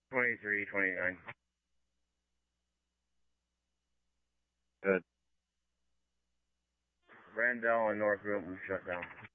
2329. Good. Randall and North Room shut down.